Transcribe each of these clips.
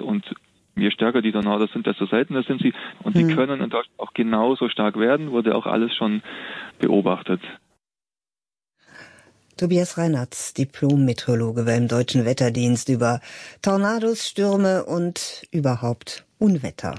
und je stärker die Tornados sind, desto seltener sind sie. Und die können in Deutschland auch genauso stark werden, wurde auch alles schon beobachtet. Tobias Reinhardt, Diplom-Meteorologe beim Deutschen Wetterdienst, über Tornados, Stürme und überhaupt Unwetter.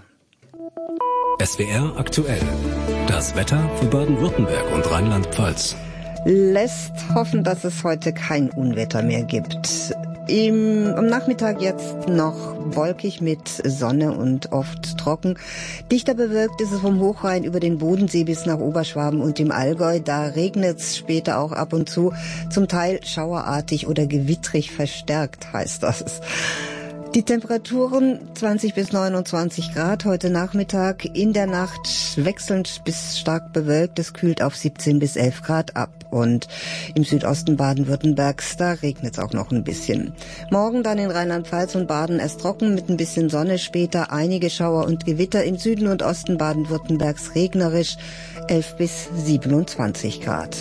SWR aktuell. Das Wetter für Baden-Württemberg und Rheinland-Pfalz. Lässt hoffen, dass es heute kein Unwetter mehr gibt. Am Nachmittag jetzt noch wolkig mit Sonne und oft trocken. Dichter bewölkt ist es vom Hochrhein über den Bodensee bis nach Oberschwaben und dem Allgäu. Da regnet es später auch ab und zu, zum Teil schauerartig oder gewittrig verstärkt, heißt das. Die Temperaturen 20 bis 29 Grad heute Nachmittag, in der Nacht wechselnd bis stark bewölkt, es kühlt auf 17 bis 11 Grad ab und im Südosten Baden-Württembergs, da regnet es auch noch ein bisschen. Morgen dann in Rheinland-Pfalz und Baden erst trocken mit ein bisschen Sonne, später einige Schauer und Gewitter, im Süden und Osten Baden-Württembergs regnerisch, 11 bis 27 Grad.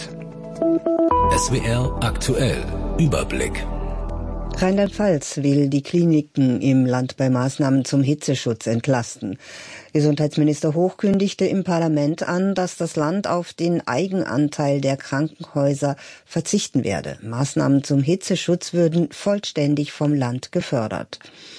SWR aktuell. Überblick. Rheinland-Pfalz will die Kliniken im Land bei Maßnahmen zum Hitzeschutz entlasten. Gesundheitsminister Hoch kündigte im Parlament an, dass das Land auf den Eigenanteil der Krankenhäuser verzichten werde. Maßnahmen zum Hitzeschutz würden vollständig vom Land gefördert.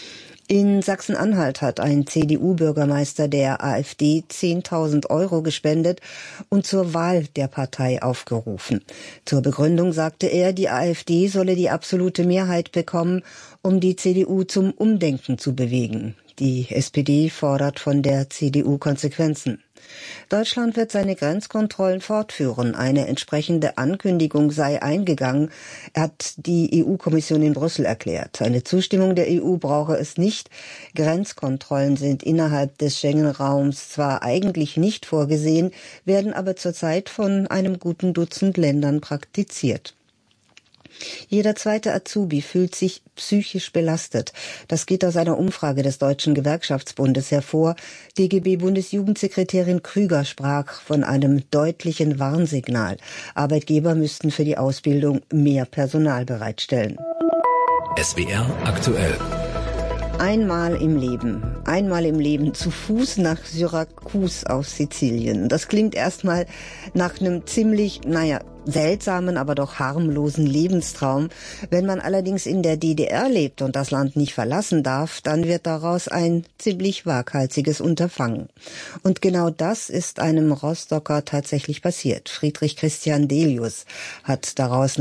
In Sachsen-Anhalt hat ein CDU-Bürgermeister der AfD 10.000 € gespendet und zur Wahl der Partei aufgerufen. Zur Begründung sagte er, die AfD solle die absolute Mehrheit bekommen, um die CDU zum Umdenken zu bewegen. Die SPD fordert von der CDU Konsequenzen. Deutschland wird seine Grenzkontrollen fortführen. Eine entsprechende Ankündigung sei eingegangen, hat die EU-Kommission in Brüssel erklärt. Eine Zustimmung der EU brauche es nicht. Grenzkontrollen sind innerhalb des Schengen-Raums zwar eigentlich nicht vorgesehen, werden aber zurzeit von einem guten Dutzend Ländern praktiziert. Jeder zweite Azubi fühlt sich psychisch belastet. Das geht aus einer Umfrage des Deutschen Gewerkschaftsbundes hervor. DGB-Bundesjugendsekretärin Krüger sprach von einem deutlichen Warnsignal. Arbeitgeber müssten für die Ausbildung mehr Personal bereitstellen. SWR aktuell. Einmal im Leben zu Fuß nach Syrakus auf Sizilien. Das klingt erstmal nach einem ziemlich, seltsamen, aber doch harmlosen Lebenstraum. Wenn man allerdings in der DDR lebt und das Land nicht verlassen darf, dann wird daraus ein ziemlich waghalsiges Unterfangen. Und genau das ist einem Rostocker tatsächlich passiert. Friedrich Christian Delius hat daraus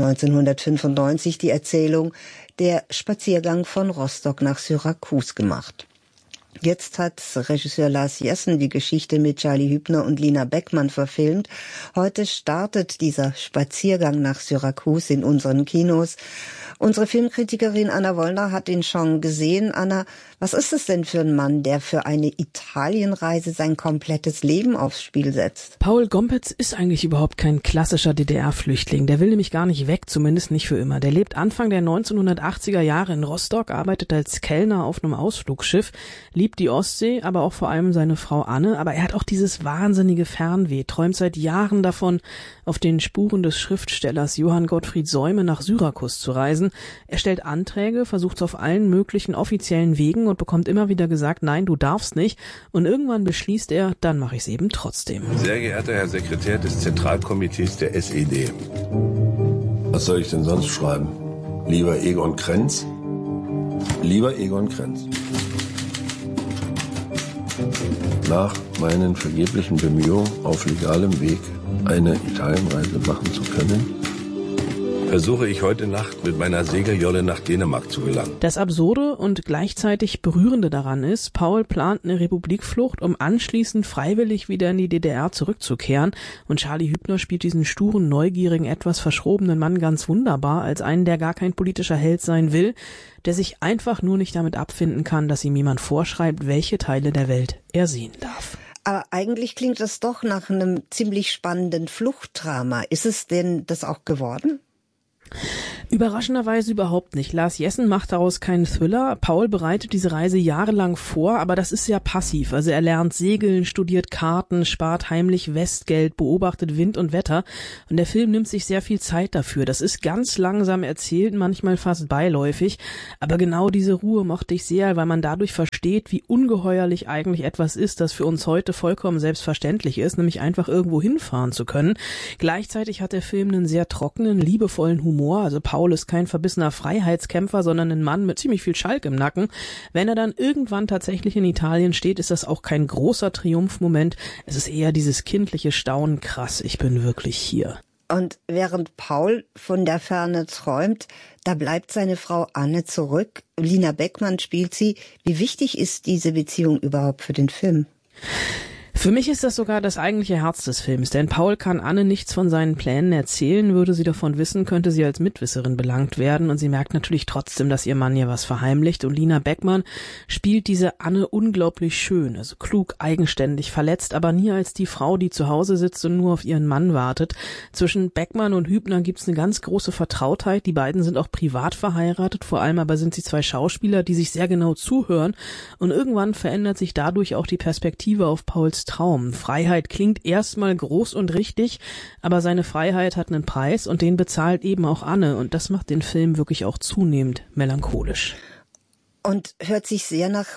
1995 die Erzählung Der Spaziergang von Rostock nach Syrakus gemacht. Jetzt hat Regisseur Lars Jessen die Geschichte mit Charlie Hübner und Lina Beckmann verfilmt. Heute startet dieser Spaziergang nach Syrakus in unseren Kinos. Unsere Filmkritikerin Anna Wollner hat ihn schon gesehen. Anna, was ist es denn für ein Mann, der für eine Italienreise sein komplettes Leben aufs Spiel setzt? Paul Gompetz ist eigentlich überhaupt kein klassischer DDR-Flüchtling. Der will nämlich gar nicht weg, zumindest nicht für immer. Der lebt Anfang der 1980er Jahre in Rostock, arbeitet als Kellner auf einem Ausflugsschiff, liebt die Ostsee, aber auch vor allem seine Frau Anne. Aber er hat auch dieses wahnsinnige Fernweh, träumt seit Jahren davon, auf den Spuren des Schriftstellers Johann Gottfried Säume nach Syrakus zu reisen. Er stellt Anträge, versucht es auf allen möglichen offiziellen Wegen und bekommt immer wieder gesagt, nein, du darfst nicht. Und irgendwann beschließt er, dann mache ich es eben trotzdem. Sehr geehrter Herr Sekretär des Zentralkomitees der SED. Was soll ich denn sonst schreiben? Lieber Egon Krenz? Lieber Egon Krenz. Nach meinen vergeblichen Bemühungen auf legalem Weg eine Italienreise machen zu können, versuche ich heute Nacht mit meiner Segeljolle nach Dänemark zu gelangen. Das Absurde und gleichzeitig Berührende daran ist, Paul plant eine Republikflucht, um anschließend freiwillig wieder in die DDR zurückzukehren. Und Charlie Hübner spielt diesen sturen, neugierigen, etwas verschrobenen Mann ganz wunderbar als einen, der gar kein politischer Held sein will, der sich einfach nur nicht damit abfinden kann, dass ihm jemand vorschreibt, welche Teile der Welt er sehen darf. Aber eigentlich klingt das doch nach einem ziemlich spannenden Fluchtdrama. Ist es denn das auch geworden? Überraschenderweise überhaupt nicht. Lars Jessen macht daraus keinen Thriller. Paul bereitet diese Reise jahrelang vor, aber das ist sehr passiv. Also er lernt segeln, studiert Karten, spart heimlich Westgeld, beobachtet Wind und Wetter. Und der Film nimmt sich sehr viel Zeit dafür. Das ist ganz langsam erzählt, manchmal fast beiläufig. Aber genau diese Ruhe mochte ich sehr, weil man dadurch versteht, wie ungeheuerlich eigentlich etwas ist, das für uns heute vollkommen selbstverständlich ist, nämlich einfach irgendwo hinfahren zu können. Gleichzeitig hat der Film einen sehr trockenen, liebevollen Humor. Also Paul ist kein verbissener Freiheitskämpfer, sondern ein Mann mit ziemlich viel Schalk im Nacken. Wenn er dann irgendwann tatsächlich in Italien steht, ist das auch kein großer Triumphmoment. Es ist eher dieses kindliche Staunen, krass, ich bin wirklich hier. Und während Paul von der Ferne träumt, da bleibt seine Frau Anne zurück. Lina Beckmann spielt sie. Wie wichtig ist diese Beziehung überhaupt für den Film? Für mich ist das sogar das eigentliche Herz des Films, denn Paul kann Anne nichts von seinen Plänen erzählen. Würde sie davon wissen, könnte sie als Mitwisserin belangt werden, und sie merkt natürlich trotzdem, dass ihr Mann ihr was verheimlicht. Und Lina Beckmann spielt diese Anne unglaublich schön, also klug, eigenständig, verletzt, aber nie als die Frau, die zu Hause sitzt und nur auf ihren Mann wartet. Zwischen Beckmann und Hübner gibt's eine ganz große Vertrautheit. Die beiden sind auch privat verheiratet, vor allem aber sind sie zwei Schauspieler, die sich sehr genau zuhören, und irgendwann verändert sich dadurch auch die Perspektive auf Pauls Traum. Freiheit klingt erstmal groß und richtig, aber seine Freiheit hat einen Preis, und den bezahlt eben auch Anne, und das macht den Film wirklich auch zunehmend melancholisch. Und hört sich sehr nach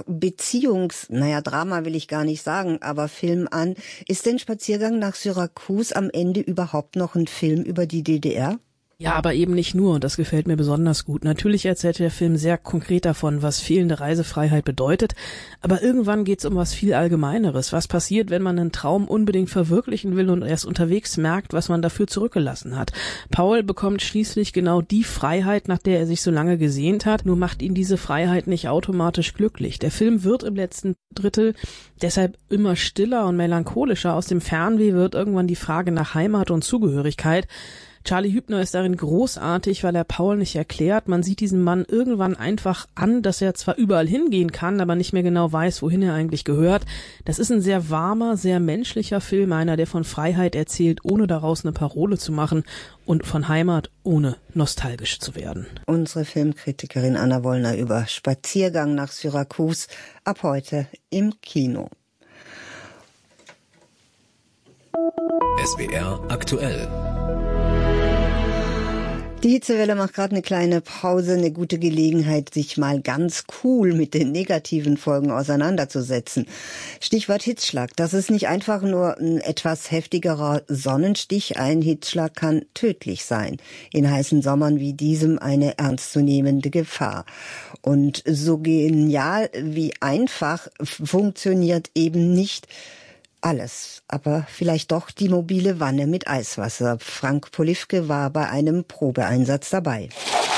Drama will ich gar nicht sagen, aber Film an. Ist denn Spaziergang nach Syrakus am Ende überhaupt noch ein Film über die DDR? Ja, aber eben nicht nur, und das gefällt mir besonders gut. Natürlich erzählt der Film sehr konkret davon, was fehlende Reisefreiheit bedeutet, aber irgendwann geht's um was viel Allgemeineres. Was passiert, wenn man einen Traum unbedingt verwirklichen will und erst unterwegs merkt, was man dafür zurückgelassen hat? Paul bekommt schließlich genau die Freiheit, nach der er sich so lange gesehnt hat, nur macht ihn diese Freiheit nicht automatisch glücklich. Der Film wird im letzten Drittel deshalb immer stiller und melancholischer. Aus dem Fernweh wird irgendwann die Frage nach Heimat und Zugehörigkeit. Charlie Hübner ist darin großartig, weil er Paul nicht erklärt. Man sieht diesem Mann irgendwann einfach an, dass er zwar überall hingehen kann, aber nicht mehr genau weiß, wohin er eigentlich gehört. Das ist ein sehr warmer, sehr menschlicher Film, einer, der von Freiheit erzählt, ohne daraus eine Parole zu machen, und von Heimat, ohne nostalgisch zu werden. Unsere Filmkritikerin Anna Wollner über Spaziergang nach Syrakus, ab heute im Kino. SWR aktuell. Die Hitzewelle macht gerade eine kleine Pause, eine gute Gelegenheit, sich mal ganz cool mit den negativen Folgen auseinanderzusetzen. Stichwort Hitzschlag. Das ist nicht einfach nur ein etwas heftigerer Sonnenstich. Ein Hitzschlag kann tödlich sein. In heißen Sommern wie diesem eine ernstzunehmende Gefahr. Und so genial wie einfach funktioniert eben nicht alles, aber vielleicht doch die mobile Wanne mit Eiswasser. Frank Polifke war bei einem Probeeinsatz dabei.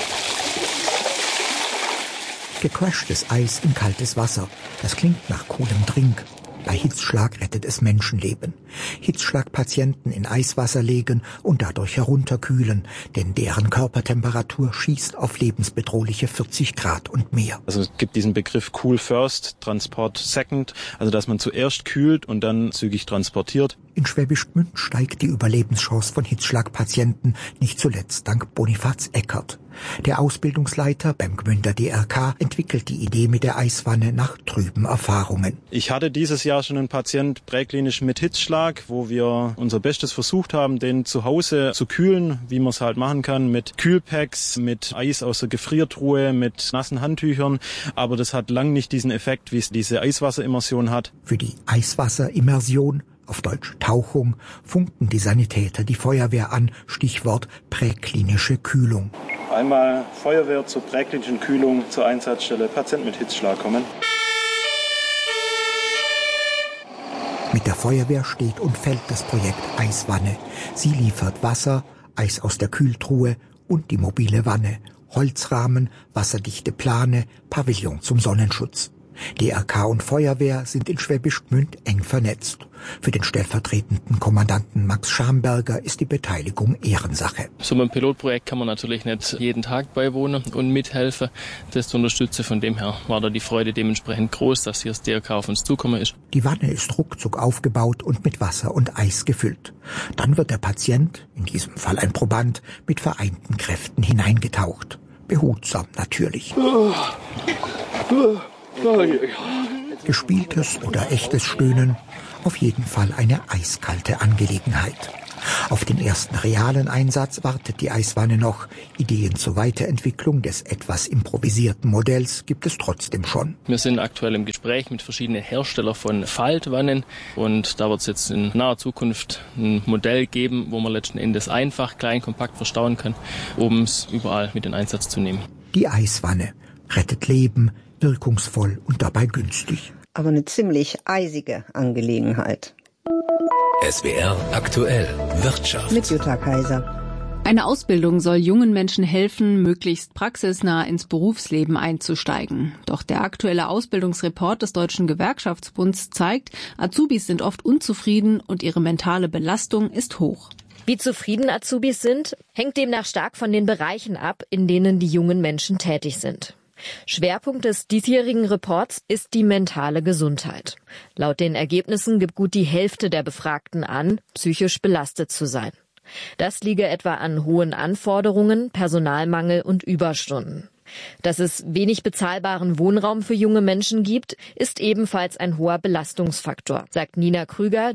Gecrashtes Eis in kaltes Wasser. Das klingt nach coolem Drink. Bei Hitzschlag rettet es Menschenleben. Hitzschlagpatienten in Eiswasser legen und dadurch herunterkühlen, denn deren Körpertemperatur schießt auf lebensbedrohliche 40 Grad und mehr. Also es gibt diesen Begriff Cool First, Transport Second, also dass man zuerst kühlt und dann zügig transportiert. In Schwäbisch Gmünd steigt die Überlebenschance von Hitzschlagpatienten, nicht zuletzt dank Bonifaz Eckert. Der Ausbildungsleiter beim Gmünder DRK entwickelt die Idee mit der Eiswanne nach trüben Erfahrungen. Ich hatte dieses Jahr schon einen Patient präklinisch mit Hitzschlag, wo wir unser Bestes versucht haben, den zu Hause zu kühlen, wie man es halt machen kann, mit Kühlpacks, mit Eis aus der Gefriertruhe, mit nassen Handtüchern. Aber das hat lang nicht diesen Effekt, wie es diese Eiswasserimmersion hat. Für die Eiswasserimmersion, auf Deutsch Tauchung, funken die Sanitäter die Feuerwehr an, Stichwort präklinische Kühlung. Einmal Feuerwehr zur präklinischen Kühlung zur Einsatzstelle, Patient mit Hitzschlag kommen. Mit der Feuerwehr steht und fällt das Projekt Eiswanne. Sie liefert Wasser, Eis aus der Kühltruhe und die mobile Wanne, Holzrahmen, wasserdichte Plane, Pavillon zum Sonnenschutz. DRK und Feuerwehr sind in Schwäbisch Gmünd eng vernetzt. Für den stellvertretenden Kommandanten Max Schamberger ist die Beteiligung Ehrensache. So einem Pilotprojekt kann man natürlich nicht jeden Tag beiwohnen und mithelfen, das zu unterstützen. Von dem her war da die Freude dementsprechend groß, dass hier das DRK auf uns zukommen ist. Die Wanne ist ruckzuck aufgebaut und mit Wasser und Eis gefüllt. Dann wird der Patient, in diesem Fall ein Proband, mit vereinten Kräften hineingetaucht. Behutsam natürlich. Gespieltes oder echtes Stöhnen, auf jeden Fall eine eiskalte Angelegenheit. Auf den ersten realen Einsatz wartet die Eiswanne noch. Ideen zur Weiterentwicklung des etwas improvisierten Modells gibt es trotzdem schon. Wir sind aktuell im Gespräch mit verschiedenen Herstellern von Faltwannen und da wird es jetzt in naher Zukunft ein Modell geben, wo man letzten Endes einfach, klein, kompakt verstauen kann, um es überall mit in Einsatz zu nehmen. Die Eiswanne rettet Leben, wirkungsvoll und dabei günstig. Aber eine ziemlich eisige Angelegenheit. SWR aktuell Wirtschaft. Mit Jutta Kaiser. Eine Ausbildung soll jungen Menschen helfen, möglichst praxisnah ins Berufsleben einzusteigen. Doch der aktuelle Ausbildungsreport des Deutschen Gewerkschaftsbunds zeigt, Azubis sind oft unzufrieden und ihre mentale Belastung ist hoch. Wie zufrieden Azubis sind, hängt demnach stark von den Bereichen ab, in denen die jungen Menschen tätig sind. Schwerpunkt des diesjährigen Reports ist die mentale Gesundheit. Laut den Ergebnissen gibt gut die Hälfte der Befragten an, psychisch belastet zu sein. Das liege etwa an hohen Anforderungen, Personalmangel und Überstunden. Dass es wenig bezahlbaren Wohnraum für junge Menschen gibt, ist ebenfalls ein hoher Belastungsfaktor, sagt Nina Krüger,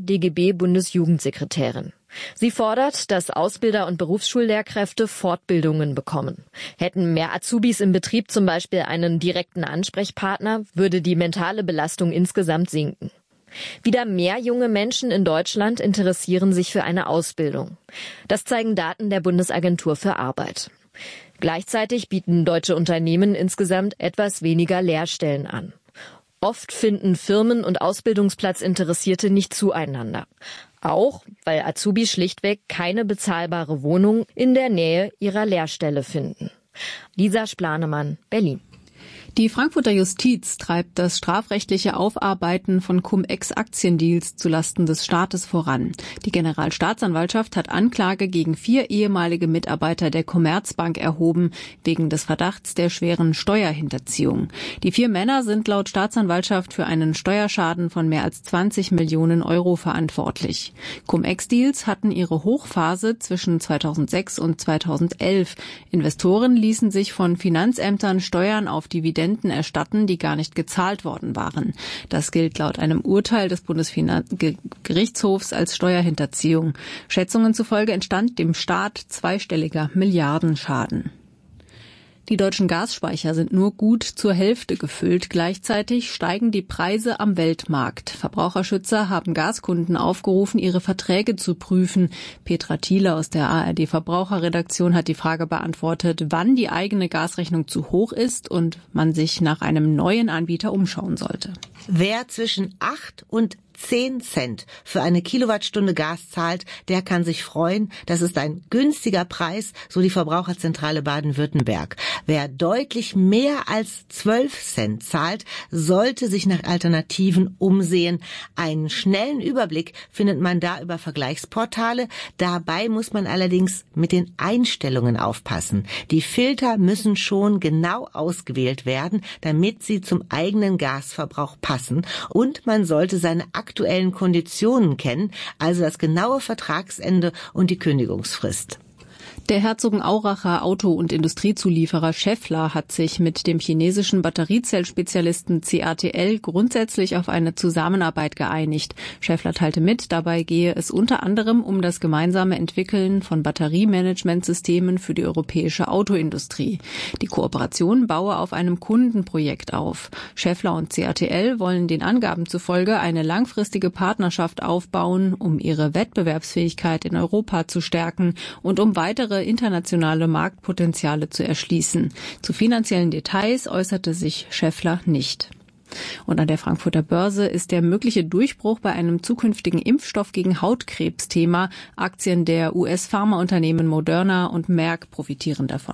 DGB-Bundesjugendsekretärin. Sie fordert, dass Ausbilder und Berufsschullehrkräfte Fortbildungen bekommen. Hätten mehr Azubis im Betrieb zum Beispiel einen direkten Ansprechpartner, würde die mentale Belastung insgesamt sinken. Wieder mehr junge Menschen in Deutschland interessieren sich für eine Ausbildung. Das zeigen Daten der Bundesagentur für Arbeit. Gleichzeitig bieten deutsche Unternehmen insgesamt etwas weniger Lehrstellen an. Oft finden Firmen und Ausbildungsplatzinteressierte nicht zueinander. Auch, weil Azubis schlichtweg keine bezahlbare Wohnung in der Nähe ihrer Lehrstelle finden. Lisa Splanemann, Berlin. Die Frankfurter Justiz treibt das strafrechtliche Aufarbeiten von Cum-Ex-Aktiendeals zulasten des Staates voran. Die Generalstaatsanwaltschaft hat Anklage gegen 4 ehemalige Mitarbeiter der Commerzbank erhoben, wegen des Verdachts der schweren Steuerhinterziehung. Die 4 Männer sind laut Staatsanwaltschaft für einen Steuerschaden von mehr als 20 Millionen Euro verantwortlich. Cum-Ex-Deals hatten ihre Hochphase zwischen 2006 und 2011. Investoren ließen sich von Finanzämtern Steuern auf Dividenden erstatten, die gar nicht gezahlt worden waren. Das gilt laut einem Urteil des Bundesgerichtshofs als Steuerhinterziehung. Schätzungen zufolge entstand dem Staat zweistelliger Milliardenschaden. Die deutschen Gasspeicher sind nur gut zur Hälfte gefüllt. Gleichzeitig steigen die Preise am Weltmarkt. Verbraucherschützer haben Gaskunden aufgerufen, ihre Verträge zu prüfen. Petra Thiele aus der ARD Verbraucherredaktion hat die Frage beantwortet, wann die eigene Gasrechnung zu hoch ist und man sich nach einem neuen Anbieter umschauen sollte. Wer zwischen 8 und 10 Cent für eine Kilowattstunde Gas zahlt, der kann sich freuen. Das ist ein günstiger Preis, so die Verbraucherzentrale Baden-Württemberg. Wer deutlich mehr als 12 Cent zahlt, sollte sich nach Alternativen umsehen. Einen schnellen Überblick findet man da über Vergleichsportale. Dabei muss man allerdings mit den Einstellungen aufpassen. Die Filter müssen schon genau ausgewählt werden, damit sie zum eigenen Gasverbrauch passen. Und man sollte seine aktuellen Konditionen kennen, also das genaue Vertragsende und die Kündigungsfrist. Der Herzogenauracher Auto- und Industriezulieferer Schaeffler hat sich mit dem chinesischen Batteriezellspezialisten CATL grundsätzlich auf eine Zusammenarbeit geeinigt. Schaeffler teilte mit, dabei gehe es unter anderem um das gemeinsame Entwickeln von Batteriemanagementsystemen für die europäische Autoindustrie. Die Kooperation baue auf einem Kundenprojekt auf. Schaeffler und CATL wollen den Angaben zufolge eine langfristige Partnerschaft aufbauen, um ihre Wettbewerbsfähigkeit in Europa zu stärken und um weitere internationale Marktpotenziale zu erschließen. Zu finanziellen Details äußerte sich Schaeffler nicht. Und an der Frankfurter Börse ist der mögliche Durchbruch bei einem zukünftigen Impfstoff gegen Hautkrebs Thema. Aktien der US-Pharmaunternehmen Moderna und Merck profitieren davon.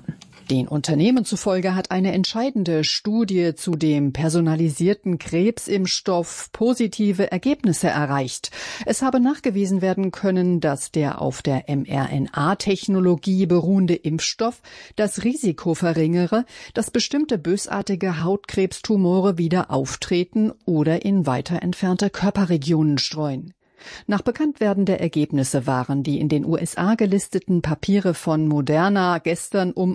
Den Unternehmen zufolge hat eine entscheidende Studie zu dem personalisierten Krebsimpfstoff positive Ergebnisse erreicht. Es habe nachgewiesen werden können, dass der auf der mRNA-Technologie beruhende Impfstoff das Risiko verringere, dass bestimmte bösartige Hautkrebstumore wieder auftreten oder in weiter entfernte Körperregionen streuen. Nach Bekanntwerden der Ergebnisse waren die in den USA gelisteten Papiere von Moderna gestern um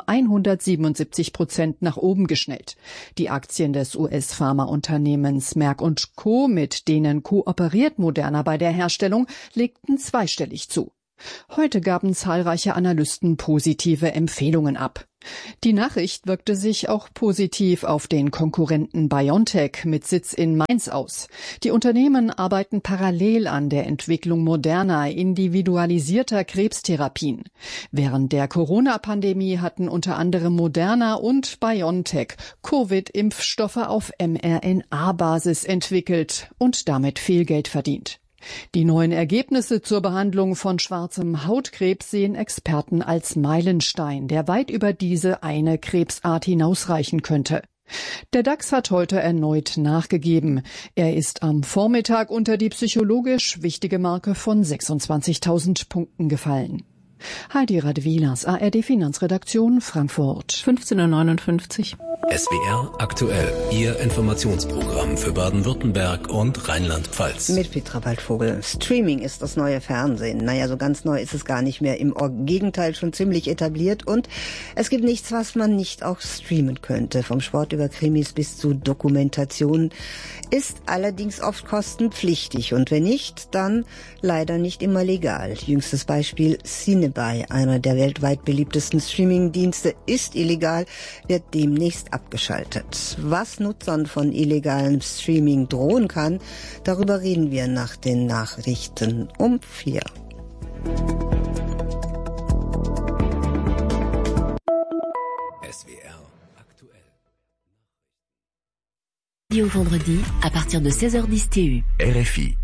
177% nach oben geschnellt. Die Aktien des US-Pharmaunternehmens Merck & Co., mit denen kooperiert Moderna bei der Herstellung, legten zweistellig zu. Heute gaben zahlreiche Analysten positive Empfehlungen ab. Die Nachricht wirkte sich auch positiv auf den Konkurrenten BioNTech mit Sitz in Mainz aus. Die Unternehmen arbeiten parallel an der Entwicklung moderner, individualisierter Krebstherapien. Während der Corona-Pandemie hatten unter anderem Moderna und BioNTech Covid-Impfstoffe auf mRNA-Basis entwickelt und damit viel Geld verdient. Die neuen Ergebnisse zur Behandlung von schwarzem Hautkrebs sehen Experten als Meilenstein, der weit über diese eine Krebsart hinausreichen könnte. Der DAX hat heute erneut nachgegeben. Er ist am Vormittag unter die psychologisch wichtige Marke von 26.000 Punkten gefallen. Heidi Radwilas, ARD Finanzredaktion, Frankfurt. 15:59 Uhr. SWR aktuell, Ihr Informationsprogramm für Baden-Württemberg und Rheinland-Pfalz. Mit Petra Waldvogel. Streaming ist das neue Fernsehen. Naja, so ganz neu ist es gar nicht mehr. Im Gegenteil schon ziemlich etabliert. Und es gibt nichts, was man nicht auch streamen könnte. Vom Sport über Krimis bis zu Dokumentationen. Ist allerdings oft kostenpflichtig. Und wenn nicht, dann leider nicht immer legal. Jüngstes Beispiel Cinebuy, einer der weltweit beliebtesten Streamingdienste, ist illegal, wird demnächst abgeschaltet. Was Nutzern von illegalem Streaming drohen kann, darüber reden wir nach den Nachrichten um 4. SWR aktuell. Au vendredi à partir de 16h10 TU. RFI.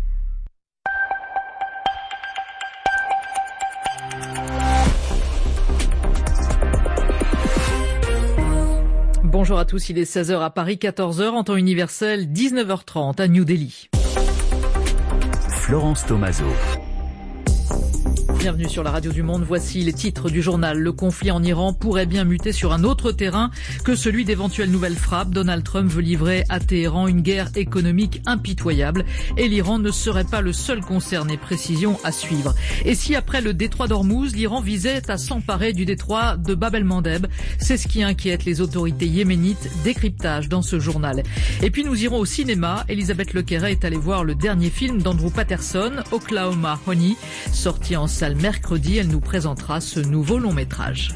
Bonjour à tous, il est 16h à Paris, 14h en temps universel, 19h30 à New Delhi. Florence Tomaso. Bienvenue sur la radio du Monde, voici les titres du journal. Le conflit en Iran pourrait bien muter sur un autre terrain que celui d'éventuelles nouvelles frappes. Donald Trump veut livrer à Téhéran une guerre économique impitoyable et l'Iran ne serait pas le seul concerné. Précision à suivre. Et si après le détroit d'Ormuz, l'Iran visait à s'emparer du détroit de Bab el-Mandeb, c'est ce qui inquiète les autorités yéménites. Décryptage dans ce journal. Et puis nous irons au cinéma. Elisabeth Lequeret est allée voir le dernier film d'Andrew Patterson, Oklahoma Honey, sorti en salle mercredi. Elle nous présentera ce nouveau long métrage.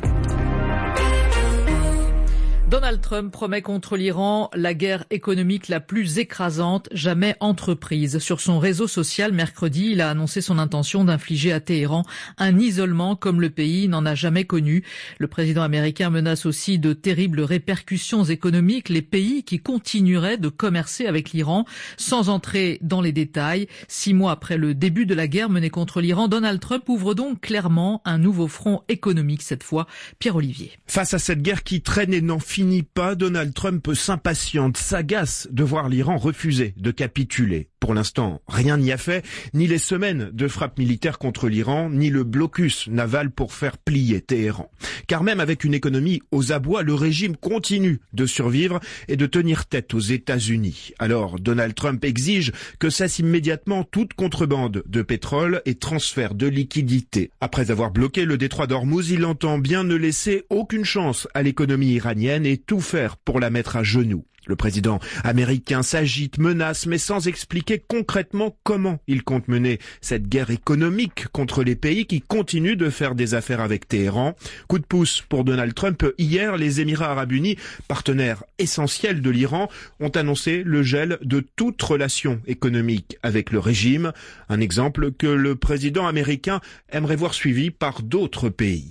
Donald Trump promet contre l'Iran la guerre économique la plus écrasante jamais entreprise. Sur son réseau social mercredi, il a annoncé son intention d'infliger à Téhéran un isolement comme le pays n'en a jamais connu. Le président américain menace aussi de terribles répercussions économiques, les pays qui continueraient de commercer avec l'Iran. Sans entrer dans les détails, 6 mois après le début de la guerre menée contre l'Iran, Donald Trump ouvre donc clairement un nouveau front économique cette fois. Pierre Olivier. Face à cette guerre qui traîne et n'en finit pas, Donald Trump s'impatiente, s'agace de voir l'Iran refuser de capituler. Pour l'instant, rien n'y a fait, ni les semaines de frappes militaires contre l'Iran, ni le blocus naval pour faire plier Téhéran. Car même avec une économie aux abois, le régime continue de survivre et de tenir tête aux États-Unis. Alors, Donald Trump exige que cesse immédiatement toute contrebande de pétrole et transfert de liquidités. Après avoir bloqué le détroit d'Ormuz, il entend bien ne laisser aucune chance à l'économie iranienne et tout faire pour la mettre à genoux. Le président américain s'agite, menace, mais sans expliquer concrètement comment il compte mener cette guerre économique contre les pays qui continuent de faire des affaires avec Téhéran. Coup de pouce pour Donald Trump. Hier, les Émirats arabes unis, partenaires essentiels de l'Iran, ont annoncé le gel de toute relation économique avec le régime. Un exemple que le président américain aimerait voir suivi par d'autres pays.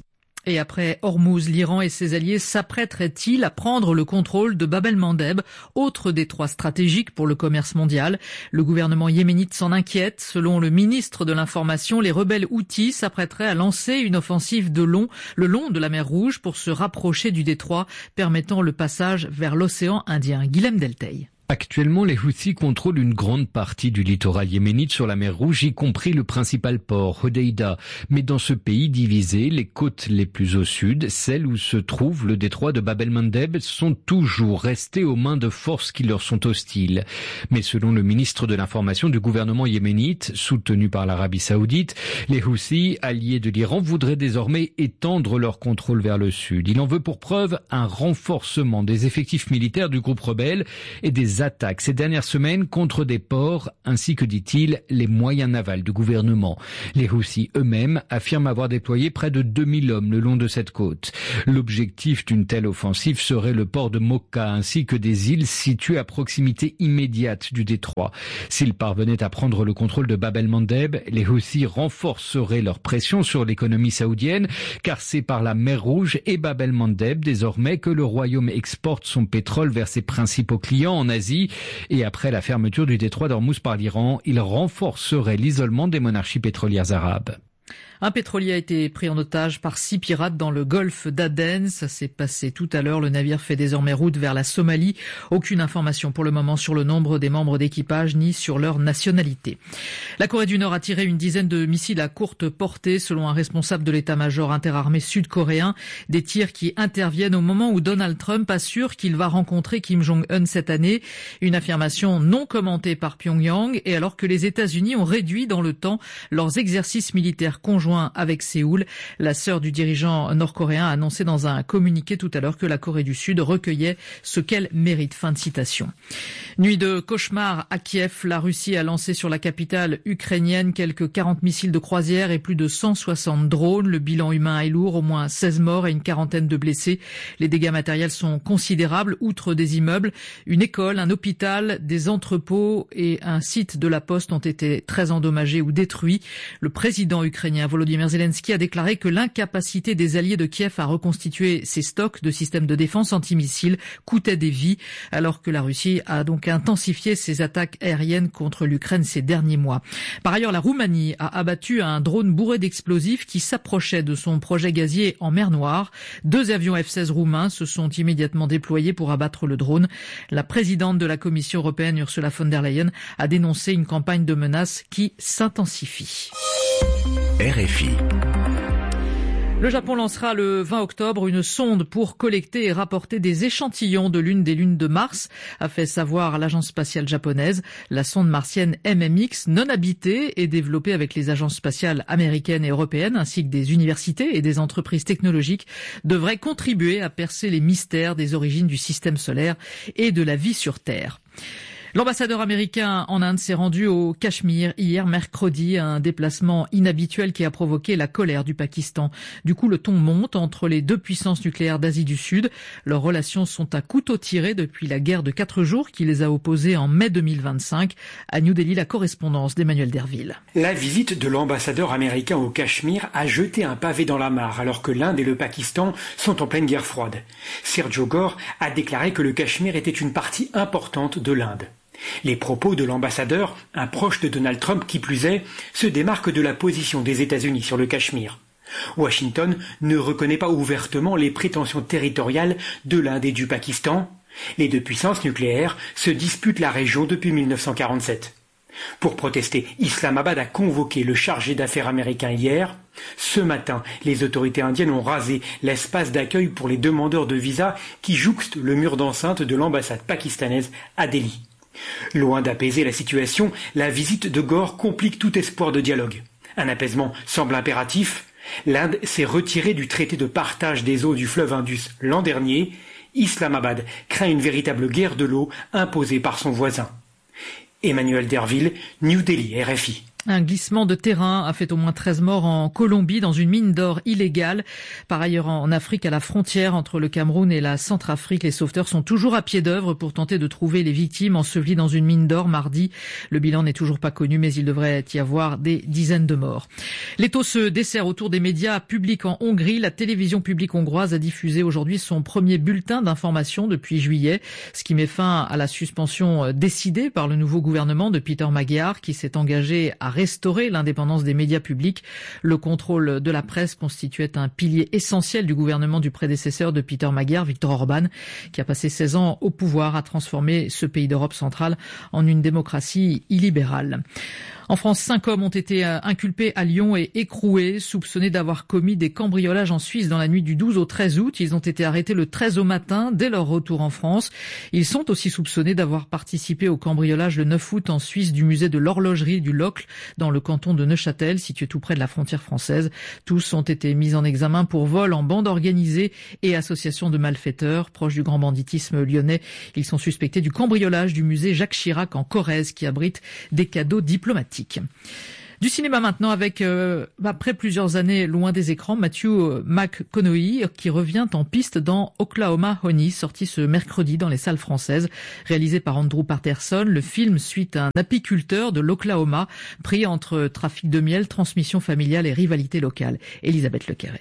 Et après Hormuz, l'Iran et ses alliés s'apprêteraient-ils à prendre le contrôle de Bab el-Mandeb, autre détroit stratégique pour le commerce mondial? Le gouvernement yéménite s'en inquiète. Selon le ministre de l'Information, les rebelles houthis s'apprêteraient à lancer une offensive le long de la mer Rouge pour se rapprocher du détroit, permettant le passage vers l'océan Indien. Guilhem Delteil. Actuellement, les Houthis contrôlent une grande partie du littoral yéménite sur la mer Rouge, y compris le principal port, Hodeïda. Mais dans ce pays divisé, les côtes les plus au sud, celles où se trouve le détroit de Bab el-Mandeb, sont toujours restées aux mains de forces qui leur sont hostiles. Mais selon le ministre de l'Information du gouvernement yéménite, soutenu par l'Arabie Saoudite, les Houthis, alliés de l'Iran, voudraient désormais étendre leur contrôle vers le sud. Il en veut pour preuve un renforcement des effectifs militaires du groupe rebelle et des attaques ces dernières semaines contre des ports ainsi que, dit-il, les moyens navals du gouvernement. Les Houthis eux-mêmes affirment avoir déployé près de 2000 hommes le long de cette côte. L'objectif d'une telle offensive serait le port de Mokka ainsi que des îles situées à proximité immédiate du détroit. S'ils parvenaient à prendre le contrôle de Bab el-Mandeb, les Houthis renforceraient leur pression sur l'économie saoudienne, car c'est par la mer Rouge et Bab el-Mandeb désormais que le royaume exporte son pétrole vers ses principaux clients en Asie. Et après la fermeture du détroit d'Hormuz par l'Iran, il renforcerait l'isolement des monarchies pétrolières arabes. Un pétrolier a été pris en otage par 6 pirates dans le golfe d'Aden. Ça s'est passé tout à l'heure. Le navire fait désormais route vers la Somalie. Aucune information pour le moment sur le nombre des membres d'équipage ni sur leur nationalité. La Corée du Nord a tiré une dizaine de missiles à courte portée, selon un responsable de l'état-major interarmé sud-coréen. Des tirs qui interviennent au moment où Donald Trump assure qu'il va rencontrer Kim Jong-un cette année. Une affirmation non commentée par Pyongyang, et alors que les États-Unis ont réduit dans le temps leurs exercices militaires conjoints avec Séoul. La sœur du dirigeant nord-coréen a annoncé dans un communiqué tout à l'heure que la Corée du Sud recueillait ce qu'elle mérite. Fin de citation. Nuit de cauchemar à Kiev. La Russie a lancé sur la capitale ukrainienne quelques 40 missiles de croisière et plus de 160 drones. Le bilan humain est lourd, au moins 16 morts et une quarantaine de blessés. Les dégâts matériels sont considérables. Outre des immeubles, une école, un hôpital, des entrepôts et un site de la poste ont été très endommagés ou détruits. Le président ukrainien Volodymyr Zelensky a déclaré que l'incapacité des alliés de Kiev à reconstituer ses stocks de systèmes de défense antimissiles coûtait des vies, alors que la Russie a donc intensifié ses attaques aériennes contre l'Ukraine ces derniers mois. Par ailleurs, la Roumanie a abattu un drone bourré d'explosifs qui s'approchait de son projet gazier en mer Noire. 2 avions F-16 roumains se sont immédiatement déployés pour abattre le drone. La présidente de la Commission européenne, Ursula von der Leyen, a dénoncé une campagne de menaces qui s'intensifie. RFI. Le Japon lancera le 20 octobre une sonde pour collecter et rapporter des échantillons de l'une des lunes de Mars, a fait savoir l'agence spatiale japonaise. La sonde martienne MMX, non habitée et développée avec les agences spatiales américaines et européennes, ainsi que des universités et des entreprises technologiques, devrait contribuer à percer les mystères des origines du système solaire et de la vie sur Terre. L'ambassadeur américain en Inde s'est rendu au Cachemire hier mercredi, un déplacement inhabituel qui a provoqué la colère du Pakistan. Du coup, le ton monte entre les 2 puissances nucléaires d'Asie du Sud. Leurs relations sont à couteau tiré depuis la guerre de 4 jours qui les a opposés en mai 2025. À New Delhi, la correspondance d'Emmanuel Derville. La visite de l'ambassadeur américain au Cachemire a jeté un pavé dans la mare alors que l'Inde et le Pakistan sont en pleine guerre froide. Sergio Gore a déclaré que le Cachemire était une partie importante de l'Inde. Les propos de l'ambassadeur, un proche de Donald Trump qui plus est, se démarquent de la position des États-Unis sur le Cachemire. Washington ne reconnaît pas ouvertement les prétentions territoriales de l'Inde et du Pakistan. Les 2 puissances nucléaires se disputent la région depuis 1947. Pour protester, Islamabad a convoqué le chargé d'affaires américain hier. Ce matin, les autorités indiennes ont rasé l'espace d'accueil pour les demandeurs de visa qui jouxte le mur d'enceinte de l'ambassade pakistanaise à Delhi. Loin d'apaiser la situation, la visite de Gore complique tout espoir de dialogue. Un apaisement semble impératif. L'Inde s'est retirée du traité de partage des eaux du fleuve Indus l'an dernier. Islamabad craint une véritable guerre de l'eau imposée par son voisin. Emmanuel Derville, New Delhi, RFI. Un glissement de terrain a fait au moins 13 morts en Colombie dans une mine d'or illégale. Par ailleurs, en Afrique, à la frontière entre le Cameroun et la Centrafrique, les sauveteurs sont toujours à pied d'œuvre pour tenter de trouver les victimes ensevelies dans une mine d'or mardi. Le bilan n'est toujours pas connu, mais il devrait y avoir des dizaines de morts. L'étau se dessert autour des médias publics en Hongrie. La télévision publique hongroise a diffusé aujourd'hui son premier bulletin d'information depuis juillet, ce qui met fin à la suspension décidée par le nouveau gouvernement de Peter Magyar, qui s'est engagé à restaurer l'indépendance des médias publics. Le contrôle de la presse constituait un pilier essentiel du gouvernement du prédécesseur de Peter Magyar, Viktor Orban, qui a passé 16 ans au pouvoir à transformer ce pays d'Europe centrale en une démocratie illibérale. En France, 5 hommes ont été inculpés à Lyon et écroués, soupçonnés d'avoir commis des cambriolages en Suisse dans la nuit du 12 au 13 août. Ils ont été arrêtés le 13 au matin, dès leur retour en France. Ils sont aussi soupçonnés d'avoir participé au cambriolage le 9 août en Suisse du musée de l'horlogerie du Locle, dans le canton de Neuchâtel, situé tout près de la frontière française. Tous ont été mis en examen pour vol en bande organisée et association de malfaiteurs. Proches du grand banditisme lyonnais, ils sont suspectés du cambriolage du musée Jacques Chirac en Corrèze, qui abrite des cadeaux diplomatiques. Du cinéma maintenant avec, après plusieurs années loin des écrans, Matthew McConaughey qui revient en piste dans Oklahoma Honey, sorti ce mercredi dans les salles françaises. Réalisé par Andrew Patterson, le film suit un apiculteur de l'Oklahoma pris entre trafic de miel, transmission familiale et rivalité locale. Elisabeth Lequerret.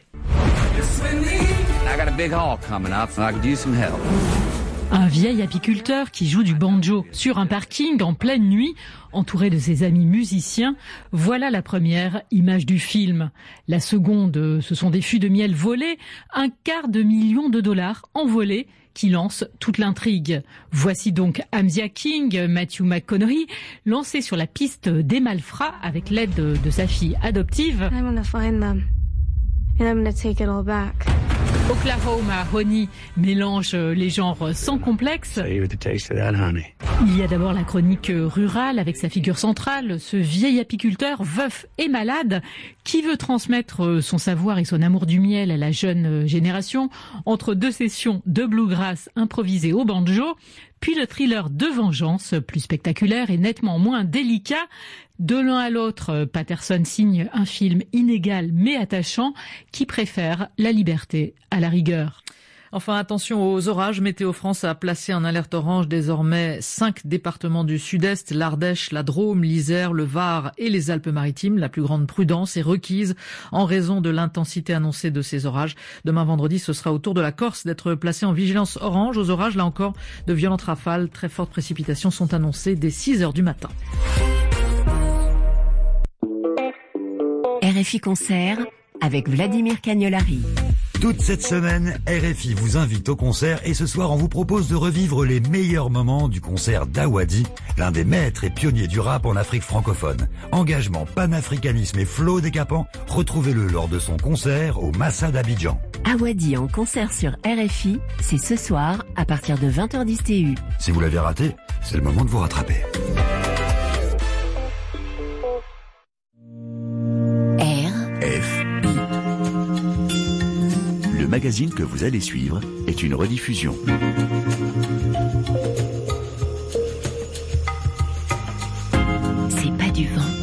Un vieil apiculteur qui joue du banjo sur un parking en pleine nuit, entouré de ses amis musiciens. Voilà la première image du film. La seconde, ce sont des fûts de miel volés, $250 000 envolés qui lancent toute l'intrigue. Voici donc Amzia King, Matthew McConaughey, lancé sur la piste des malfrats avec l'aide de sa fille adoptive. I'm gonna find them and I'm gonna take it all back. Oklahoma Honey mélange les genres sans complexe. Il y a d'abord la chronique rurale avec sa figure centrale, ce vieil apiculteur veuf et malade qui veut transmettre son savoir et son amour du miel à la jeune génération entre 2 sessions de bluegrass improvisées au banjo, puis le thriller de vengeance, plus spectaculaire et nettement moins délicat. De l'un à l'autre, Patterson signe un film inégal mais attachant qui préfère la liberté à la rigueur. Enfin, attention aux orages. Météo France a placé en alerte orange désormais 5 départements du sud-est, l'Ardèche, la Drôme, l'Isère, le Var et les Alpes-Maritimes. La plus grande prudence est requise en raison de l'intensité annoncée de ces orages. Demain vendredi, ce sera au tour de la Corse d'être placée en vigilance orange. Aux orages, là encore, de violentes rafales, très fortes précipitations sont annoncées dès 6h du matin. RFI Concert avec Vladimir Cagnolari. Toute cette semaine, RFI vous invite au concert et ce soir on vous propose de revivre les meilleurs moments du concert d'Awadi, l'un des maîtres et pionniers du rap en Afrique francophone. Engagement, panafricanisme et flow décapant, retrouvez-le lors de son concert au Massa d'Abidjan. Awadi en concert sur RFI, c'est ce soir à partir de 20h10 TU. Si vous l'avez raté, c'est le moment de vous rattraper. Le magazine que vous allez suivre est une rediffusion. C'est pas du vent.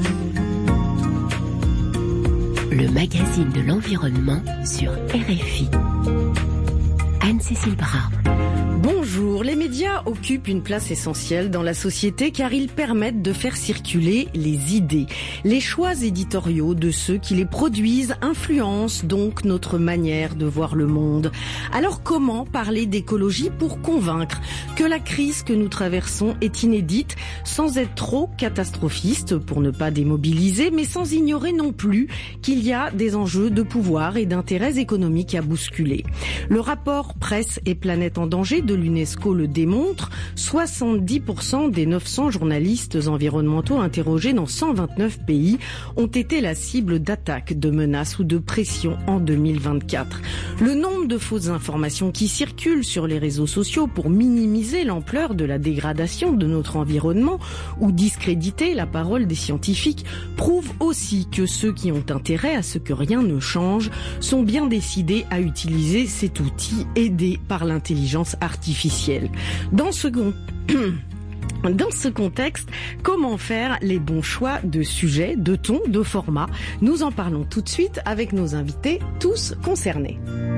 Le magazine de l'environnement sur RFI. Anne-Cécile Brun. Bonjour, les médias occupent une place essentielle dans la société car ils permettent de faire circuler les idées. Les choix éditoriaux de ceux qui les produisent influencent donc notre manière de voir le monde. Alors comment parler d'écologie pour convaincre que la crise que nous traversons est inédite sans être trop catastrophiste pour ne pas démobiliser mais sans ignorer non plus qu'il y a des enjeux de pouvoir et d'intérêts économiques à bousculer. Le rapport Presse et Planète en danger de l'UNESCO le démontre, 70% des 900 journalistes environnementaux interrogés dans 129 pays ont été la cible d'attaques, de menaces ou de pressions en 2024. Le nombre de fausses informations qui circulent sur les réseaux sociaux pour minimiser l'ampleur de la dégradation de notre environnement ou discréditer la parole des scientifiques prouve aussi que ceux qui ont intérêt à ce que rien ne change sont bien décidés à utiliser cet outil aidé par l'intelligence artificielle. Dans ce contexte, comment faire les bons choix de sujets, de ton, de format? Nous en parlons tout de suite avec nos invités, tous concernés.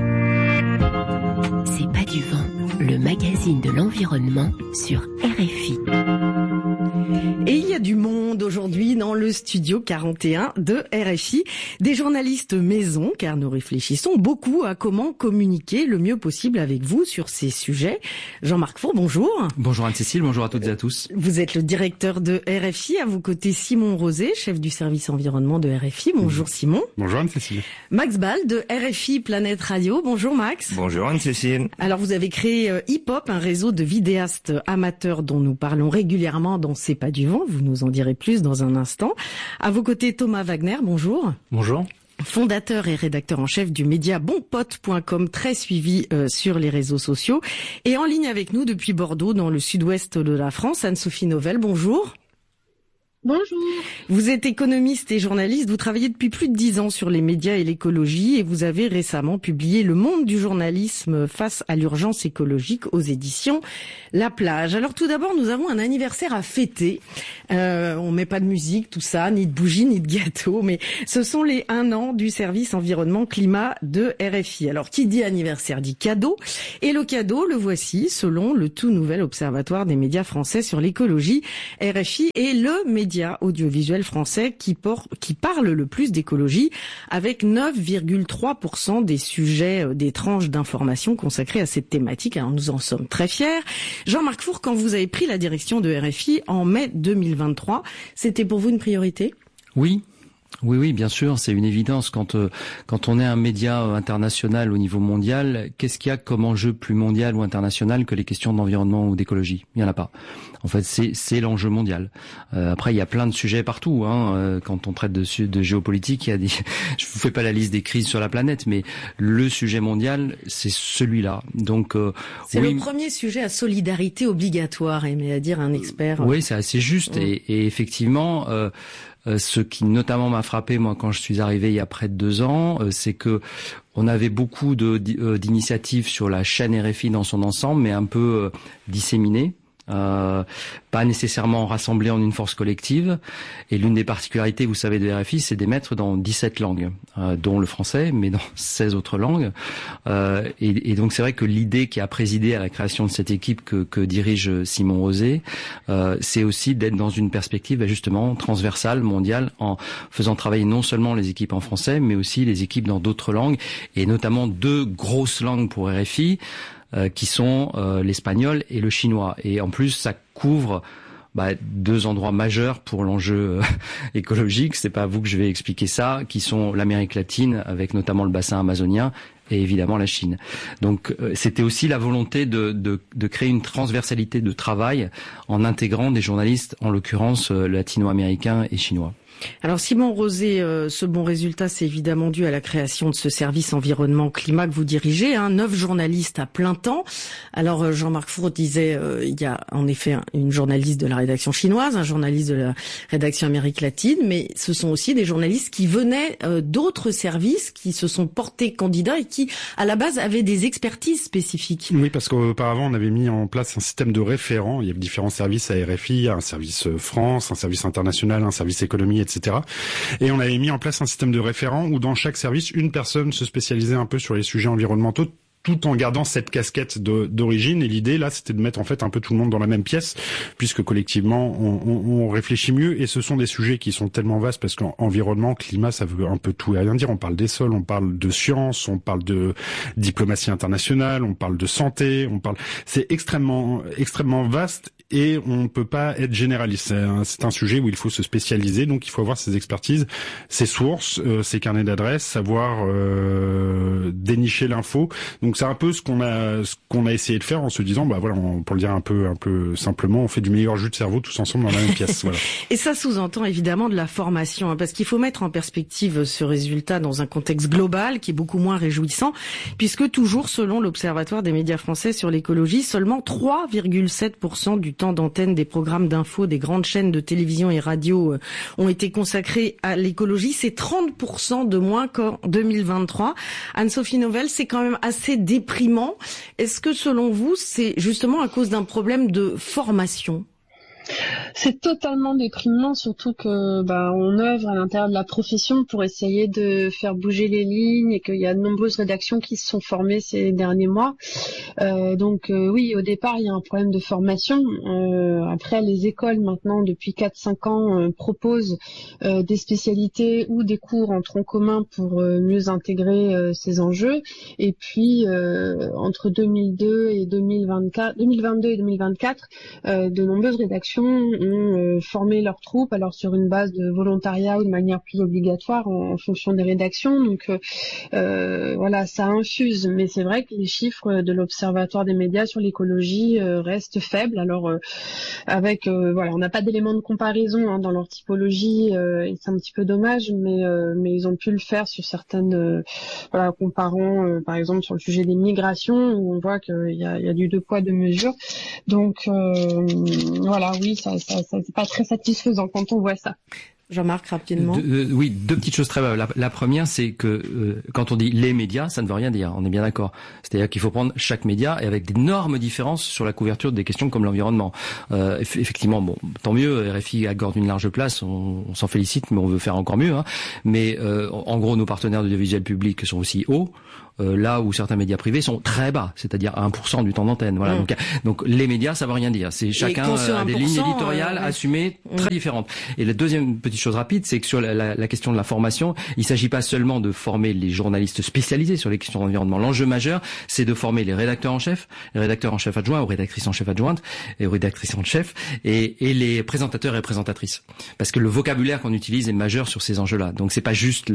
C'est pas du vent, le magazine de l'environnement sur RFI. Et il y a du monde aujourd'hui dans le studio 41 de RFI, des journalistes maison, car nous réfléchissons beaucoup à comment communiquer le mieux possible avec vous sur ces sujets. Jean-Marc Four, bonjour. Bonjour Anne-Cécile, bonjour à toutes et à tous. Vous êtes le directeur de RFI, à vos côtés Simon Rosé, chef du service environnement de RFI. Bonjour Simon. Bonjour Anne-Cécile. Max Ball de RFI Planète Radio. Bonjour Max. Bonjour Anne-Cécile. Alors vous avez créé Hip Hop, un réseau de vidéastes amateurs dont nous parlons régulièrement dans C'est pas du vent. Vous nous en direz plus dans un instant. À vos côtés, Thomas Wagner, bonjour. Bonjour. Fondateur et rédacteur en chef du média bonpote.com, très suivi sur les réseaux sociaux. Et en ligne avec nous depuis Bordeaux, dans le sud-ouest de la France, Anne-Sophie Novelle, bonjour. Bonjour. Vous êtes économiste et journaliste, vous travaillez depuis plus de 10 ans sur les médias et l'écologie et vous avez récemment publié Le monde du journalisme face à l'urgence écologique aux éditions La Plage. Alors tout d'abord, nous avons un anniversaire à fêter. On met pas de musique, tout ça, ni de bougies, ni de gâteaux, mais ce sont les 1 an du service environnement climat de RFI. Alors qui dit anniversaire dit cadeau, et le cadeau, le voici, selon le tout nouvel observatoire des médias français sur l'écologie. RFI est le média audiovisuel français qui parle le plus d'écologie, avec 9,3% des sujets, des tranches d'information consacrées à cette thématique. Alors nous en sommes très fiers. Jean-Marc Four, quand vous avez pris la direction de RFI en mai 2023, c'était pour vous une priorité ? Oui, bien sûr, c'est une évidence. Quand on est un média international au niveau mondial, qu'est-ce qu'il y a comme enjeu plus mondial ou international que les questions d'environnement ou d'écologie ? Il n'y en a pas. En fait, c'est l'enjeu mondial. Après, il y a plein de sujets partout. Quand on traite de géopolitique, il y a je vous fais pas la liste des crises sur la planète, mais le sujet mondial, c'est celui-là. Donc, c'est le premier sujet à solidarité obligatoire, aimé à dire un expert. Oui, c'est assez juste. Et effectivement, ce qui notamment m'a frappé, moi, quand je suis arrivé il y a près de 2 ans, c'est que on avait beaucoup d'initiatives sur la chaîne RFI dans son ensemble, mais un peu disséminées. Pas nécessairement rassemblés en une force collective. Et l'une des particularités, vous savez, de RFI, c'est d'émettre dans 17 langues, dont le français, mais dans 16 autres langues. Et donc c'est vrai que l'idée qui a présidé à la création de cette équipe que dirige Simon Rosé, c'est aussi d'être dans une perspective justement transversale, mondiale, en faisant travailler non seulement les équipes en français, mais aussi les équipes dans d'autres langues, et notamment 2 grosses langues pour RFI, qui sont l'espagnol et le chinois. Et en plus, ça couvre 2 endroits majeurs pour l'enjeu écologique. C'est pas à vous que je vais expliquer ça, qui sont l'Amérique latine, avec notamment le bassin amazonien, et évidemment la Chine. Donc c'était aussi la volonté de créer une transversalité de travail en intégrant des journalistes, en l'occurrence latino-américains et chinois. Alors Simon Rosé, ce bon résultat, c'est évidemment dû à la création de ce service environnement climat que vous dirigez, 9 journalistes à plein temps. Alors Jean-Marc Four disait, il y a en effet une journaliste de la rédaction chinoise, un journaliste de la rédaction Amérique latine, mais ce sont aussi des journalistes qui venaient d'autres services, qui se sont portés candidats et qui, à la base, avaient des expertises spécifiques. Oui, parce qu'auparavant, on avait mis en place un système de référents. Il y avait différents services à RFI, un service France, un service international, un service économie, etc. Et on avait mis en place un système de référents où dans chaque service, une personne se spécialisait un peu sur les sujets environnementaux, tout en gardant cette casquette d'origine. Et l'idée, là, c'était de mettre en fait un peu tout le monde dans la même pièce, puisque collectivement, on réfléchit mieux. Et ce sont des sujets qui sont tellement vastes, parce qu'environnement, climat, ça veut un peu tout et rien dire. On parle des sols, on parle de sciences, on parle de diplomatie internationale, on parle de santé, c'est extrêmement vaste. Et on ne peut pas être généraliste. C'est un sujet où il faut se spécialiser, donc il faut avoir ses expertises, ses sources, ses carnets d'adresses, savoir dénicher l'info. Donc c'est un peu ce qu'on a essayé de faire en se disant, pour le dire un peu simplement, on fait du meilleur jus de cerveau tous ensemble dans la même pièce. Voilà. Et ça sous-entend évidemment de la formation, parce qu'il faut mettre en perspective ce résultat dans un contexte global qui est beaucoup moins réjouissant, puisque toujours selon l'Observatoire des médias français sur l'écologie, seulement 3,7% du temps d'antenne des programmes d'infos des grandes chaînes de télévision et radio ont été consacrés à l'écologie. C'est 30% de moins qu'en 2023. Anne-Sophie Novelle, c'est quand même assez déprimant. Est-ce que selon vous, c'est justement à cause d'un problème de formation ? C'est totalement déprimant, surtout que on œuvre à l'intérieur de la profession pour essayer de faire bouger les lignes et qu'il y a de nombreuses rédactions qui se sont formées ces derniers mois. Oui, au départ, il y a un problème de formation. Après, les écoles, maintenant, depuis 4-5 ans, proposent des spécialités ou des cours en tronc commun pour mieux intégrer ces enjeux. Et puis, entre 2022 et 2024, de nombreuses rédactions ont formé leurs troupes, alors sur une base de volontariat ou de manière plus obligatoire en fonction des rédactions. Donc ça infuse. Mais c'est vrai que les chiffres de l'Observatoire des médias sur l'écologie restent faibles. Alors on n'a pas d'éléments de comparaison dans leur typologie et c'est un petit peu dommage, mais ils ont pu le faire sur certaines comparant par exemple sur le sujet des migrations où on voit qu'il y a du 2 poids 2 mesures. Donc oui, ça c'est pas très satisfaisant quand on voit ça. Jean-Marc, rapidement. Oui, 2 petites choses très brèves. La première, c'est que quand on dit les médias, ça ne veut rien dire. On est bien d'accord. C'est-à-dire qu'il faut prendre chaque média et avec d'énormes différences sur la couverture des questions comme l'environnement. Effectivement, tant mieux. RFI accorde une large place. On s'en félicite, mais on veut faire encore mieux. Mais en gros, nos partenaires d'audiovisuel public sont aussi hauts. Là où certains médias privés sont très bas, c'est-à-dire à 1% du temps d'antenne. Voilà. Donc les médias, ça veut rien dire. C'est chacun a des lignes éditoriales assumées très différentes. Et la deuxième petite chose rapide, c'est que sur la question de la formation, il s'agit pas seulement de former les journalistes spécialisés sur les questions d'environnement. L'enjeu majeur, c'est de former les rédacteurs en chef adjoints, aux rédactrices en chef adjointes et aux rédactrices en chef, et les présentateurs et présentatrices. Parce que le vocabulaire qu'on utilise est majeur sur ces enjeux-là. Donc c'est pas juste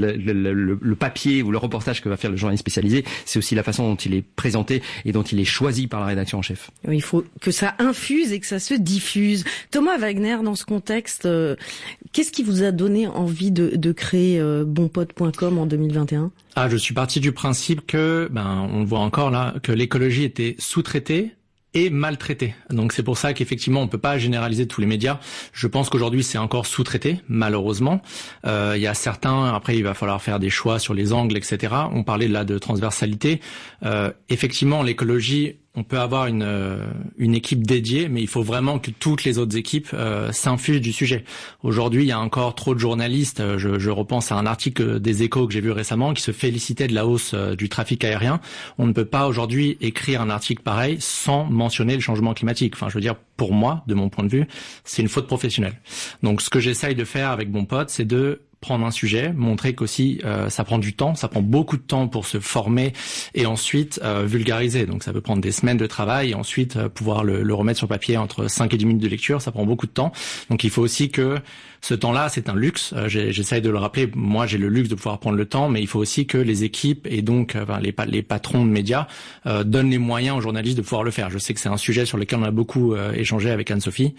le papier ou le reportage que va faire le journaliste spécialisé. C'est aussi la façon dont il est présenté et dont il est choisi par la rédaction en chef. Il faut que ça infuse et que ça se diffuse. Thomas Wagner, dans ce contexte, qu'est-ce qui vous a donné envie de créer bonpote.com en 2021 ? Je suis parti du principe que, on le voit encore là, que l'écologie était sous-traitée et maltraité. Donc c'est pour ça qu'effectivement on peut pas généraliser tous les médias. Je pense qu'aujourd'hui c'est encore sous-traité, malheureusement. Il y a certains, après il va falloir faire des choix sur les angles, etc. On parlait là de transversalité. Effectivement l'écologie, on peut avoir une équipe dédiée, mais il faut vraiment que toutes les autres équipes s'infusent du sujet. Aujourd'hui, il y a encore trop de journalistes. Je repense à un article des Échos que j'ai vu récemment qui se félicitait de la hausse du trafic aérien. On ne peut pas aujourd'hui écrire un article pareil sans mentionner le changement climatique. Enfin, je veux dire, pour moi, de mon point de vue, c'est une faute professionnelle. Donc, ce que j'essaye de faire avec mon pote, c'est de prendre un sujet, montrer qu'aussi ça prend du temps, ça prend beaucoup de temps pour se former et ensuite vulgariser. Donc ça peut prendre des semaines de travail et ensuite pouvoir le remettre sur papier entre 5 et 10 minutes de lecture, ça prend beaucoup de temps. Donc il faut aussi que ce temps-là, c'est un luxe. J'essaye de le rappeler. Moi, j'ai le luxe de pouvoir prendre le temps, mais il faut aussi que les équipes et donc les patrons de médias donnent les moyens aux journalistes de pouvoir le faire. Je sais que c'est un sujet sur lequel on a beaucoup échangé avec Anne-Sophie.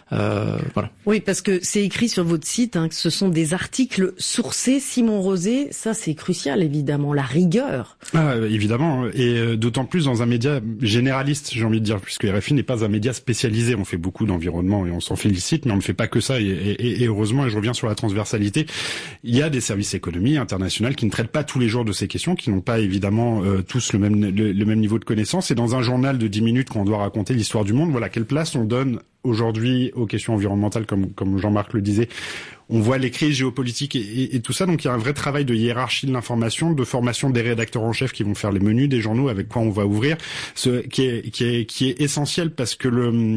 Voilà. Oui, parce que c'est écrit sur votre site que ce sont des articles sourcés. Simon Rosé, ça c'est crucial, évidemment, la rigueur. Évidemment, et d'autant plus dans un média généraliste, j'ai envie de dire, puisque RFI n'est pas un média spécialisé. On fait beaucoup d'environnement et on s'en félicite, mais on ne fait pas que ça. Et heureusement, et je reviens sur la transversalité, il y a des services économie internationaux qui ne traitent pas tous les jours de ces questions, qui n'ont pas évidemment tous le même niveau de connaissance. Et dans un journal de 10 minutes, quand on doit raconter l'histoire du monde, voilà, quelle place on donne aujourd'hui aux questions environnementales, comme Jean-Marc le disait. On voit les crises géopolitiques et tout ça, donc il y a un vrai travail de hiérarchie de l'information, de formation des rédacteurs en chef qui vont faire les menus des journaux, avec quoi on va ouvrir, qui est essentiel, parce que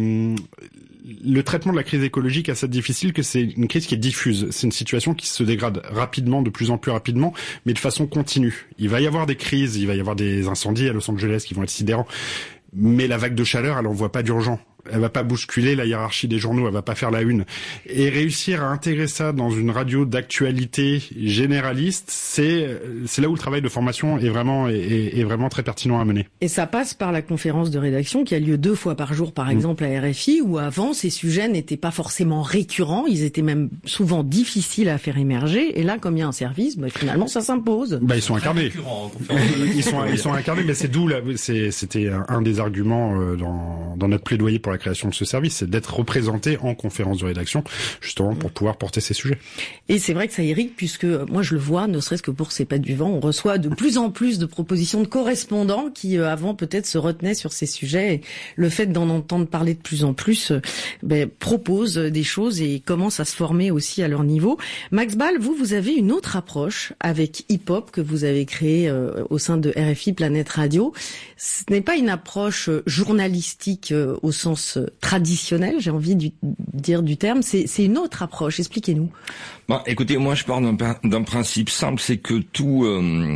le traitement de la crise écologique est assez difficile, que c'est une crise qui est diffuse. C'est une situation qui se dégrade rapidement, de plus en plus rapidement, mais de façon continue. Il va y avoir des crises, il va y avoir des incendies à Los Angeles qui vont être sidérants, mais la vague de chaleur, elle envoie pas d'urgent. Elle va pas bousculer la hiérarchie des journaux, elle va pas faire la une. Et réussir à intégrer ça dans une radio d'actualité généraliste, c'est là où le travail de formation est vraiment très pertinent à mener. Et ça passe par la conférence de rédaction qui a lieu 2 fois par jour, par exemple, à RFI, où avant, ces sujets n'étaient pas forcément récurrents, ils étaient même souvent difficiles à faire émerger. Et là, comme il y a un service, finalement, ça s'impose. Ils sont incarnés. Ils sont incarnés, mais c'est d'où c'était un des arguments dans notre plaidoyer pour la création de ce service, c'est d'être représenté en conférence de rédaction, justement pour pouvoir porter ces sujets. Et c'est vrai que ça irrigue, puisque moi je le vois, ne serait-ce que pour C'est pas du vent, on reçoit de plus en plus de propositions de correspondants qui avant peut-être se retenaient sur ces sujets. Et le fait d'en entendre parler de plus en plus propose des choses et commence à se former aussi à leur niveau. Max Ball, vous avez une autre approche avec Hip Hop que vous avez créée au sein de RFI Planète Radio. Ce n'est pas une approche journalistique au sens traditionnel, j'ai envie de dire du terme, c'est une autre approche. Expliquez-nous. Écoutez, moi je pars d'un principe simple, c'est que tout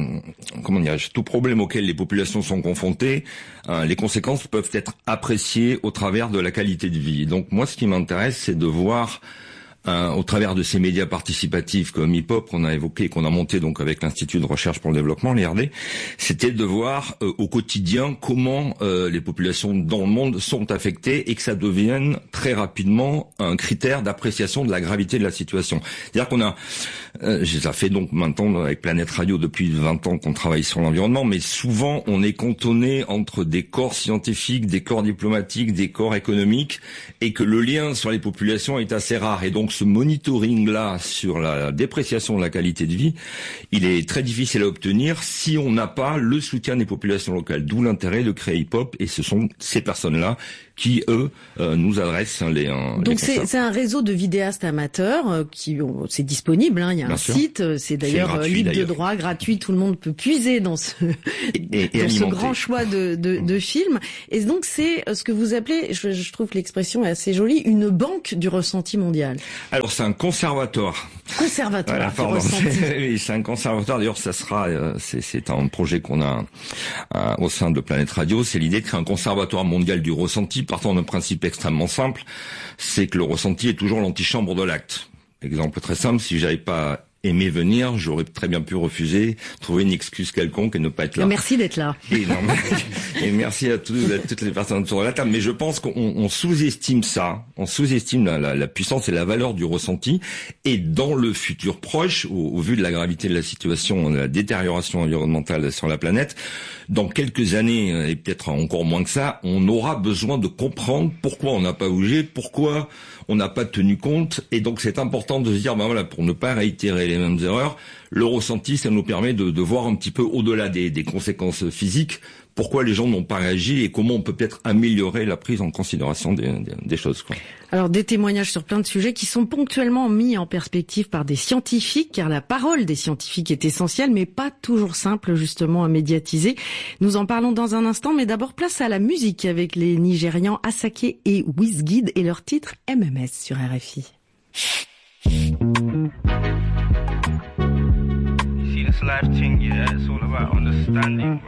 problème auquel les populations sont confrontées, les conséquences peuvent être appréciées au travers de la qualité de vie. Donc moi, ce qui m'intéresse, c'est de voir au travers de ces médias participatifs comme Hip Hop qu'on a évoqué, qu'on a monté donc avec l'Institut de recherche pour le développement, l'IRD, c'était de voir au quotidien comment les populations dans le monde sont affectées et que ça devienne très rapidement un critère d'appréciation de la gravité de la situation. C'est-à-dire qu'on a, ça fait donc maintenant avec Planète Radio depuis 20 ans qu'on travaille sur l'environnement, mais souvent on est cantonné entre des corps scientifiques, des corps diplomatiques, des corps économiques, et que le lien sur les populations est assez rare. Et donc ce monitoring-là sur la dépréciation de la qualité de vie, il est très difficile à obtenir si on n'a pas le soutien des populations locales. D'où l'intérêt de créer Hip Hop, et ce sont ces personnes-là qui, eux, nous adressent Donc c'est un réseau de vidéastes amateurs c'est disponible, il y a un site, c'est d'ailleurs libre de droit, gratuit, tout le monde peut puiser dans ce grand choix de films. Et donc c'est ce que vous appelez, je trouve que l'expression est assez jolie, une banque du ressenti mondial. Alors c'est un conservatoire. Voilà, pardon. Oui, c'est un conservatoire. D'ailleurs, ça sera, c'est un projet qu'on a au sein de Planète Radio. C'est l'idée de créer un conservatoire mondial du ressenti, partant d'un principe extrêmement simple, c'est que le ressenti est toujours l'antichambre de l'acte. Exemple très simple, si j'avais pas aimé venir, j'aurais très bien pu refuser, trouver une excuse quelconque et ne pas être là. Merci d'être là. Et merci à toutes les personnes autour de la table. Mais je pense qu'on sous-estime ça, on sous-estime la puissance et la valeur du ressenti. Et dans le futur proche, au vu de la gravité de la situation, de la détérioration environnementale sur la planète, dans quelques années, et peut-être encore moins que ça, on aura besoin de comprendre pourquoi on n'a pas bougé, pourquoi on n'a pas tenu compte. Et donc c'est important de se dire, pour ne pas réitérer les mêmes erreurs, le ressenti, ça nous permet de voir un petit peu au-delà des conséquences physiques, pourquoi les gens n'ont pas réagi et comment on peut peut-être améliorer la prise en considération des choses, quoi. Alors des témoignages sur plein de sujets qui sont ponctuellement mis en perspective par des scientifiques, car la parole des scientifiques est essentielle, mais pas toujours simple justement à médiatiser. Nous en parlons dans un instant, mais d'abord place à la musique avec les Nigérians Asake et Wizkid et leur titre MMS sur RFI. This life thing, yeah, it's all about understanding,